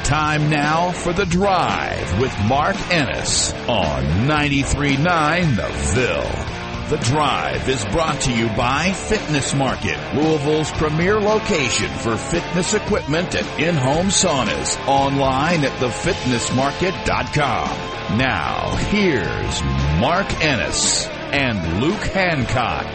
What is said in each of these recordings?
Time now for The Drive with Mark Ennis on 93.9 The Ville. The Drive is brought to you by Fitness Market, Louisville's premier location for fitness equipment and in-home saunas. Online at thefitnessmarket.com. Now, here's Mark Ennis and Luke Hancock.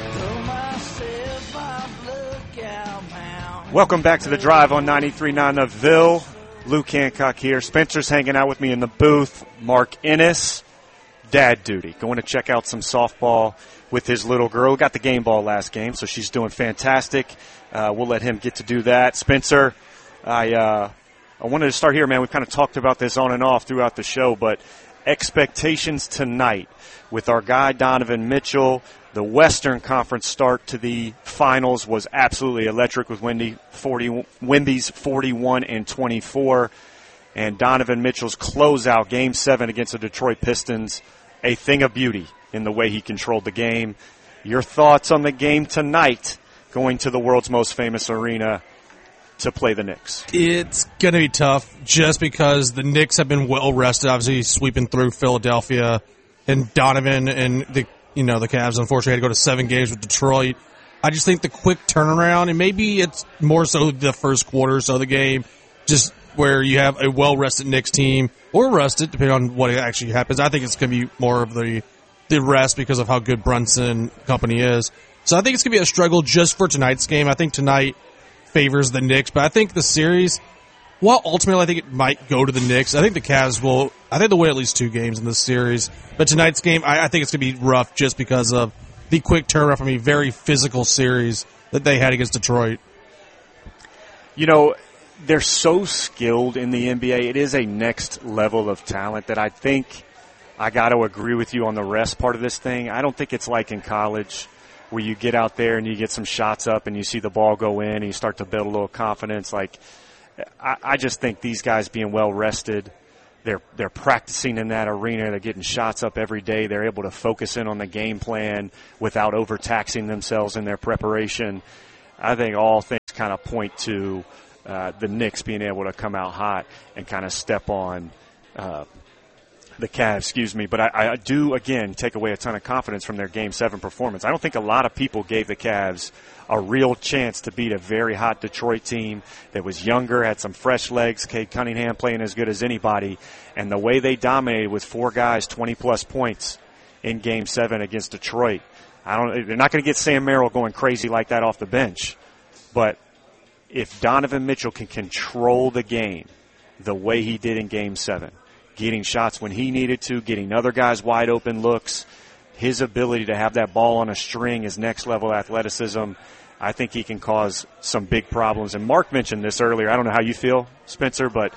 Welcome back to The Drive on 93.9 The Ville. Luke Hancock here. Spencer's hanging out with me in the booth. Mark Ennis, dad duty. Going to check out some softball with his little girl. Got the game ball last game, so she's doing fantastic. We'll let him get to do that. Spencer, I wanted to start here, man. We've kind of talked about this on and off throughout the show, but expectations tonight with our guy Donovan Mitchell. The Western Conference start to the finals was absolutely electric with Wendy's 41-24. And Donovan Mitchell's closeout, Game 7 against the Detroit Pistons, a thing of beauty in the way he controlled the game. Your thoughts on the game tonight going to the world's most famous arena to play the Knicks? It's going to be tough just because the Knicks have been well rested, obviously sweeping through Philadelphia. And Donovan and the Cavs, unfortunately, had to go to 7 games with Detroit. I just think the quick turnaround, and maybe it's more so the first quarter or so of the game, just where you have a well-rested Knicks team, or rested, depending on what actually happens. I think it's going to be more of the rest because of how good Brunson company is. So I think it's going to be a struggle just for tonight's game. I think tonight favors the Knicks, but I think the series, well, ultimately I think it might go to the Knicks. I think the Cavs will, I think they'll win at least 2 games in this series. But tonight's game, I think it's going to be rough just because of the quick turnaround from a very physical series that they had against Detroit. You know, they're so skilled in the NBA. It is a next level of talent that I think I got to agree with you on the rest part of this thing. I don't think it's like in college where you get out there and you get some shots up and you see the ball go in and you start to build a little confidence. Like, I just think these guys being well rested, they're practicing in that arena. They're getting shots up every day. They're able to focus in on the game plan without overtaxing themselves in their preparation. I think all things kind of point to the Knicks being able to come out hot and kind of step on the Cavs, But I do, again, take away a ton of confidence from their Game 7 performance. I don't think a lot of people gave the Cavs a real chance to beat a very hot Detroit team that was younger, had some fresh legs, Cade Cunningham playing as good as anybody, and the way they dominated with 4 guys, 20-plus points in Game 7 against Detroit. They're not going to get Sam Merrill going crazy like that off the bench, but if Donovan Mitchell can control the game the way he did in Game 7, getting shots when he needed to, getting other guys wide open looks, his ability to have that ball on a string, his next-level athleticism, I think he can cause some big problems. And Mark mentioned this earlier. I don't know how you feel, Spencer, but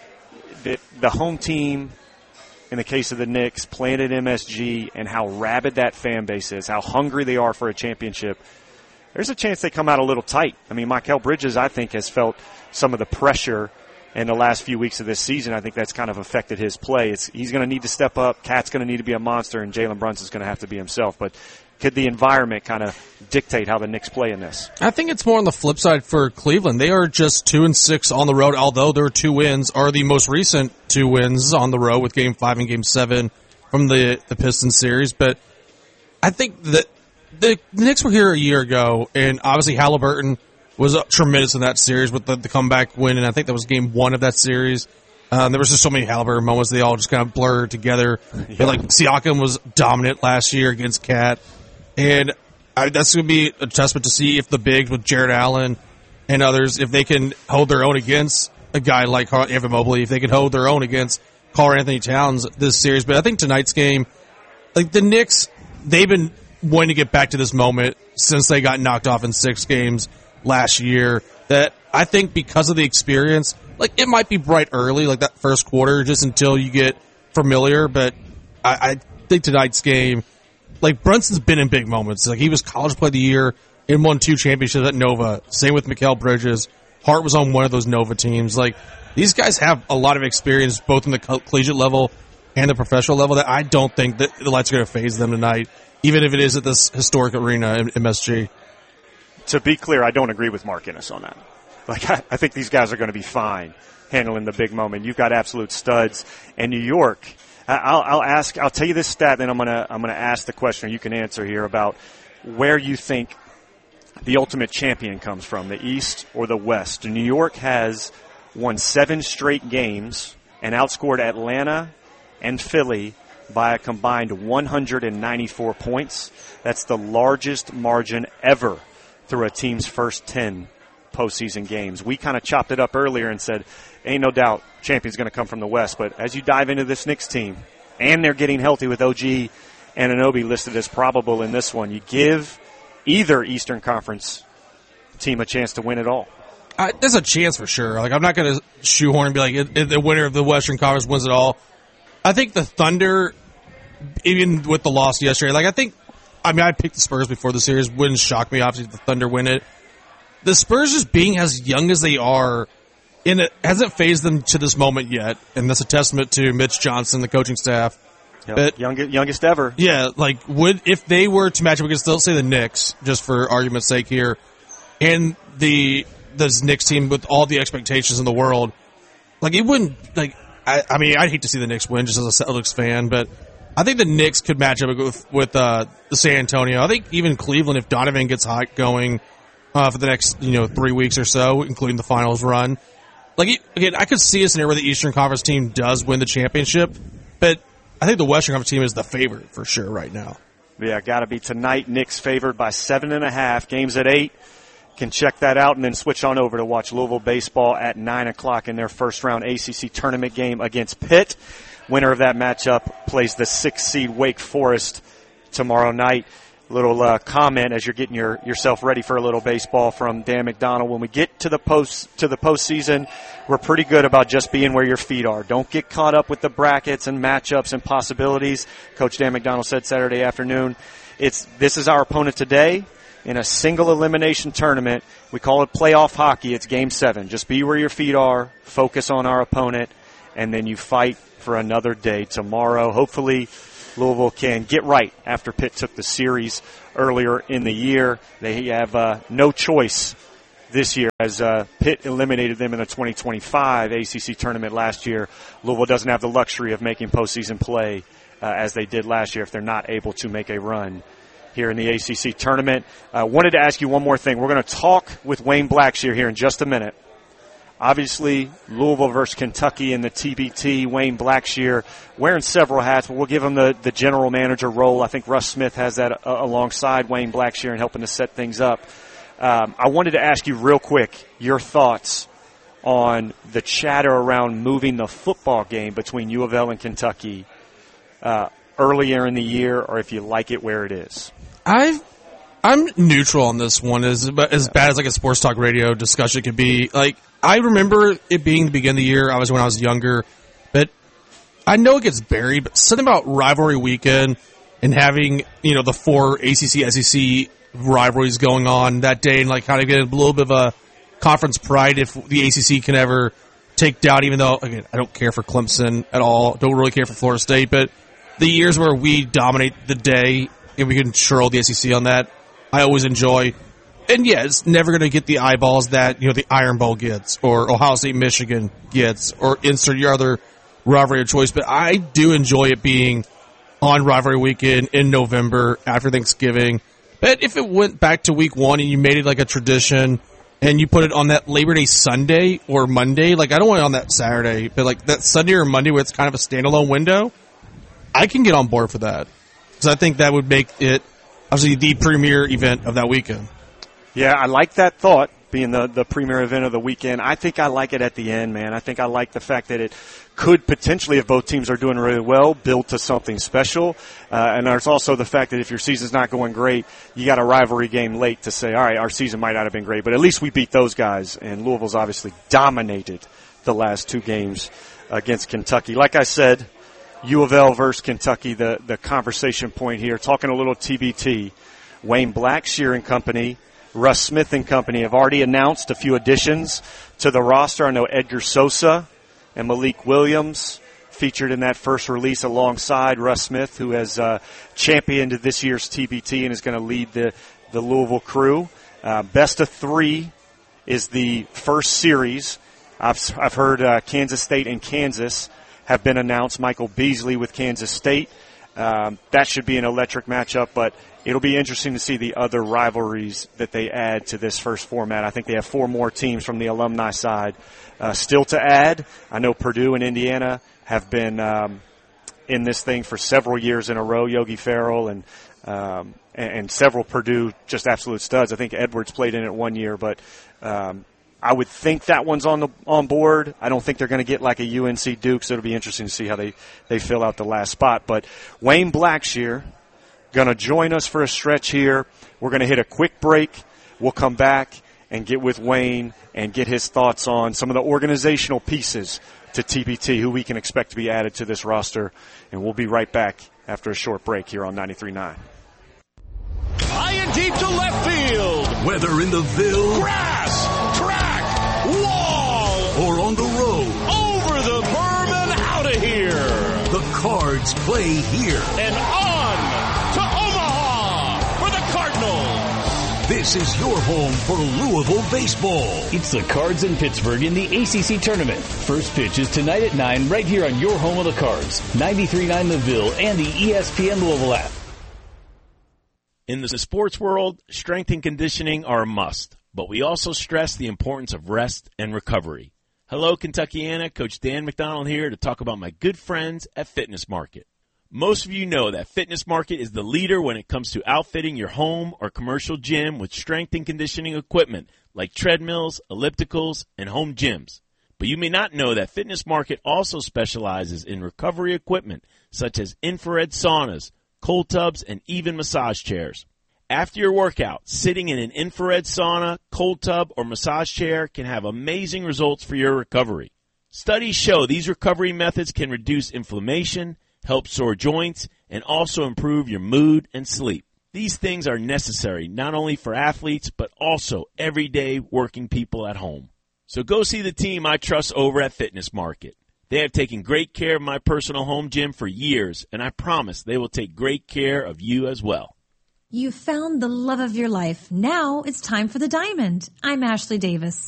the home team, in the case of the Knicks, playing at MSG, and how rabid that fan base is, how hungry they are for a championship, there's a chance they come out a little tight. I mean, Mikal Bridges, I think, has felt some of the pressure in the last few weeks of this season. I think that's kind of affected his play. He's going to need to step up. Cat's going to need to be a monster, and Jalen Brunson's going to have to be himself. But could the environment kind of dictate how the Knicks play in this? I think it's more on the flip side for Cleveland. They are just 2-6 on the road, although their 2 wins are the most recent 2 wins on the road with Game 5 and Game 7 from the Pistons series. But I think that the Knicks were here a year ago, and obviously Halliburton was tremendous in that series with the comeback win, and I think that was Game 1 of that series. There was just so many Halliburton moments. They all just kind of blurred together. Yeah. But, like, Siakam was dominant last year against Cat. And that's going to be a testament to see if the bigs with Jared Allen and others, if they can hold their own against a guy like Evan Mobley, if they can hold their own against Karl-Anthony Towns this series. But I think tonight's game, like the Knicks, they've been wanting to get back to this moment since they got knocked off in 6 games last year, that I think because of the experience, like it might be bright early, like that first quarter, just until you get familiar, but I think tonight's game, like Brunson's been in big moments. Like he was College Player of the Year and won 2 championships at Nova. Same with Mikal Bridges. Hart was on one of those Nova teams. Like these guys have a lot of experience both in the collegiate level and the professional level that I don't think that the lights are going to phase them tonight, even if it is at this historic arena in MSG. To be clear, I don't agree with Mark Ennis on that. Like, I think these guys are going to be fine handling the big moment. You've got absolute studs. And New York, I'll tell you this stat, then I'm gonna ask the question you can answer here about where you think the ultimate champion comes from, the East or the West. New York has won 7 straight games and outscored Atlanta and Philly by a combined 194 points. That's the largest margin ever through a team's first 10 postseason games. We kind of chopped it up earlier and said, ain't no doubt champion's going to come from the West. But as you dive into this Knicks team, and they're getting healthy with OG Anunoby listed as probable in this one, you give either Eastern Conference team a chance to win it all. There's a chance for sure. Like, I'm not going to shoehorn and be like, the winner of the Western Conference wins it all. I think the Thunder, even with the loss yesterday, I picked the Spurs before the series. Wouldn't shock me, obviously, if the Thunder win it. The Spurs just being as young as they are, and it hasn't phased them to this moment yet, and that's a testament to Mitch Johnson, the coaching staff. Yep. But, youngest ever. Yeah, if they were to match up, we could still say the Knicks, just for argument's sake here, and this Knicks team with all the expectations in the world, it wouldn't, I'd hate to see the Knicks win just as a Celtics fan, but I think the Knicks could match up with the San Antonio. I think even Cleveland, if Donovan gets hot going for the next 3 weeks or so, including the finals run. Again, I could see a scenario where the Eastern Conference team does win the championship, but I think the Western Conference team is the favorite for sure right now. Yeah, got to be tonight. Knicks favored by 7.5. Games at 8. Can check that out and then switch on over to watch Louisville baseball at 9 o'clock in their first round ACC tournament game against Pitt. Winner of that matchup plays the 6th seed Wake Forest tomorrow night. Little comment as you're getting yourself ready for a little baseball from Dan McDonald. When we get to the postseason, we're pretty good about just being where your feet are. Don't get caught up with the brackets and matchups and possibilities. Coach Dan McDonald said Saturday afternoon, this is our opponent today in a single elimination tournament. We call it playoff hockey. It's Game 7. Just be where your feet are, focus on our opponent, and then you fight for another day tomorrow. Hopefully Louisville can get right after Pitt took the series earlier in the year. They have no choice this year as Pitt eliminated them in the 2025 ACC tournament last year. Louisville doesn't have the luxury of making postseason play as they did last year if they're not able to make a run here in the ACC tournament. Wanted to ask you one more thing. We're going to talk with Wayne Blackshear here in just a minute. Obviously, Louisville versus Kentucky in the TBT. Wayne Blackshear wearing several hats, but we'll give him the general manager role. I think Russ Smith has that alongside Wayne Blackshear and helping to set things up. I wanted to ask you real quick your thoughts on the chatter around moving the football game between U of L and Kentucky earlier in the year, or if you like it where it is. I'm neutral on this one. As bad as a sports talk radio discussion could be. I remember it being the beginning of the year. When I was younger, but I know it gets buried. But something about rivalry weekend and having the 4 ACC SEC rivalries going on that day, and kind of get a little bit of a conference pride if the ACC can ever take down. Even though again, I don't care for Clemson at all. Don't really care for Florida State, but the years where we dominate the day and we can control the SEC on that, I always enjoy. And yeah, it's never going to get the eyeballs that the Iron Bowl gets, or Ohio State Michigan gets, or insert your other rivalry of choice. But I do enjoy it being on rivalry weekend in November after Thanksgiving. But if it went back to week 1 and you made it like a tradition, and you put it on that Labor Day Sunday or Monday, I don't want it on that Saturday, but that Sunday or Monday where it's kind of a standalone window, I can get on board for that. Because I think that would make it obviously the premier event of that weekend. Yeah, I like that thought, being the premier event of the weekend. I think I like it at the end, man. I think I like the fact that it could potentially, if both teams are doing really well, build to something special. And there's also the fact that if your season's not going great, you got a rivalry game late to say, all right, our season might not have been great, but at least we beat those guys. And Louisville's obviously dominated the last 2 games against Kentucky. Like I said, U of L versus Kentucky, the conversation point here. Talking a little TBT, Wayne Blackshear and company, Russ Smith and company have already announced a few additions to the roster. I know Edgar Sosa and Malik Williams featured in that first release alongside Russ Smith, who has championed this year's TBT and is going to lead the Louisville crew. Best of 3 is the first series. I've heard Kansas State and Kansas have been announced. Michael Beasley with Kansas State. That should be an electric matchup, but it'll be interesting to see the other rivalries that they add to this first format. I think they have 4 more teams from the alumni side still to add. I know Purdue and Indiana have been in this thing for several years in a row. Yogi Ferrell and several Purdue just absolute studs. I think Edwards played in it 1 year, but I would think that one's on board. I don't think they're going to get like a UNC Duke, so it'll be interesting to see how they fill out the last spot. But Wayne Blackshear going to join us for a stretch here. We're going to hit a quick break. We'll come back and get with Wayne and get his thoughts on some of the organizational pieces to TPT, who we can expect to be added to this roster. And we'll be right back after a short break here on 93.9. High and deep to left field. Whether in the Ville, Grass, track, wall, or on the road, over the berm and out of here. the Cards play here. And on to Omaha for the Cardinals. This is your home for Louisville baseball. It's the Cards in Pittsburgh in the ACC tournament. First pitch is tonight at 9 right here on your home of the Cards. 93.9 The Ville and the ESPN Louisville app. In the sports world, strength and conditioning are a must, but we also stress the importance of rest and recovery. Hello, Kentuckiana. Coach Dan McDonald here to talk about my good friends at Fitness Market. Most of you know that Fitness Market is the leader when it comes to outfitting your home or commercial gym with strength and conditioning equipment like treadmills, ellipticals, and home gyms. But you may not know that Fitness Market also specializes in recovery equipment such as infrared saunas, cold tubs, and even massage chairs. After your workout, sitting in an infrared sauna, cold tub, or massage chair can have amazing results for your recovery. Studies show these recovery methods can reduce inflammation, help sore joints, and also improve your mood and sleep. These things are necessary not only for athletes, but also everyday working people at home. So go see the team I trust over at Fitness Market. They have taken great care of my personal home gym for years, and I promise they will take great care of you as well. You found the love of your life. Now it's time for the diamond. I'm Ashley Davis.